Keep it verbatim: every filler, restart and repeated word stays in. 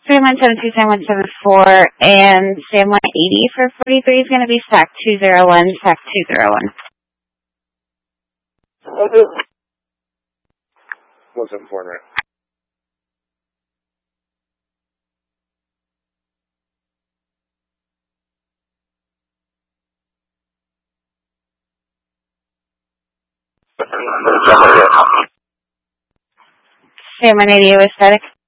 Sam one seven two, Sam one seven four, and Sam one eighty for forty-three is going to be S A C two zero one, S A C two zero one. one seven four, right? Sam one eighty was static.